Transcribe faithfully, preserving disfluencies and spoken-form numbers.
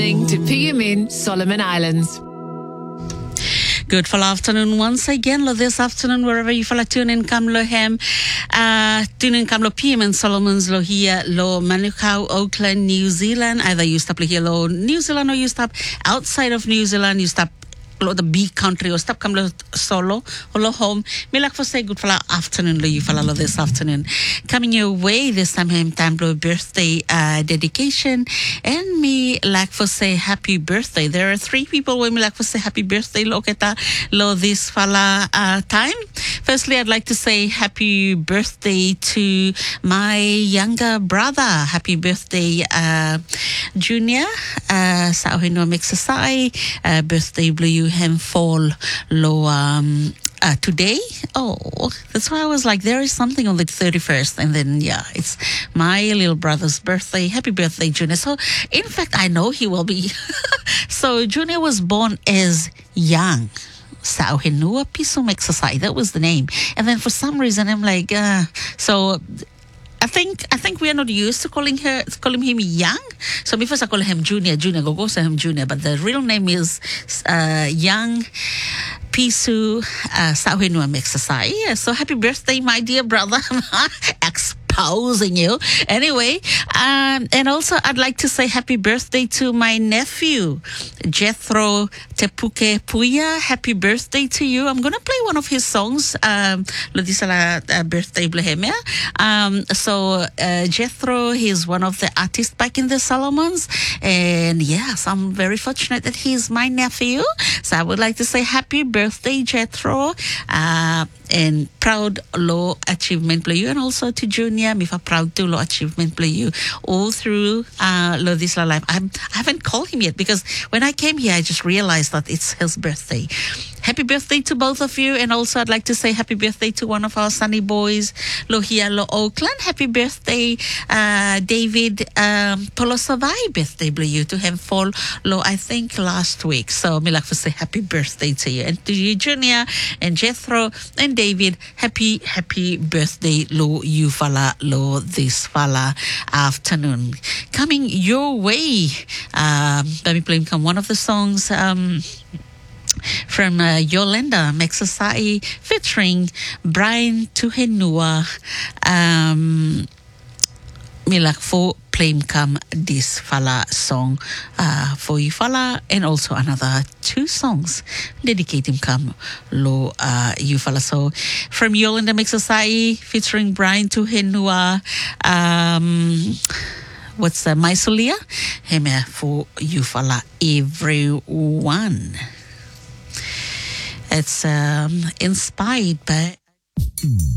listening to P M N Solomon Islands. Good full afternoon once again. Lo this afternoon, wherever you fala tune in, come lo hem. Uh, tune in, come lo P M N Solomons lo here, lo Manukau, Auckland, New Zealand. Either you stop here lo New Zealand or you stop outside of New Zealand. You stop lo the big country or stop come lo solo or lo home. Me like for say good for afternoon lo you fala lo this afternoon. Coming your way this time him time lo birthday uh, dedication and me like for say happy birthday. There are three people when me like for say happy birthday lo keta lo this fala uh, time. Firstly, I'd like to say happy birthday to my younger brother. Happy birthday, uh, Junior. Uh, sa ohino mixasai. Uh, birthday blue you hem fall lo um uh, today. Oh, that's why I was like, there is something on the thirty-first, and then yeah, it's my little brother's birthday. Happy birthday, Junior. So in fact, I know he will be. So Junior was born as young. Sao Henua Pisum Exercise. That was the name. And then for some reason I'm like, uh, so I think I think we are not used to calling her calling him young. So before I call him Junior, Junior, go go say him Junior, but the real name is uh, Young Pisu uh, Sao Henua Exercise. So happy birthday, my dear brother. Exposing you. Anyway, um, and also I'd like to say happy birthday to my nephew, Jethro Tepuke Puya. Happy birthday to you. I'm going to play one of his songs. Um, lo di sala uh, birthday blehemia. Um, so uh, Jethro, he's one of the artists back in the Solomons. And yes, I'm very fortunate that he's my nephew. So I would like to say happy birthday, Jethro. Uh, and proud low achievement play you, and also to Junior, me for proud to low achievement play you all through uh lo this life. I'm, I haven't called him yet because when I came here I just realized that it's his birthday. Happy birthday to both of you, and also I'd like to say happy birthday to one of our sunny boys, lo here lo Auckland. Happy birthday, uh David um Polosavai birthday play you to him fall lo I think last week. So me like to say happy birthday to you, and to you Junior and Jethro and David, happy, happy birthday, lo you fala, lo this fala afternoon. Coming your way, um, let me play come one of the songs, um, from uh, Yolanda Mexasai featuring Brian Tuhenua, um, Milak for Plame Come this fala song uh, for you fala, and also another two songs dedicating come lo uh, you fala. So from Yolanda Mexasai featuring Brian Tuhenua, um what's uh, Maisulia heme for you fala everyone. It's um, inspired by